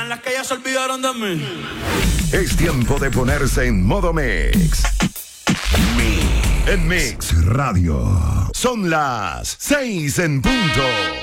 las que ya se olvidaron de mí. Es tiempo de ponerse en modo mix. En Mix Radio. Son las 6 en punto.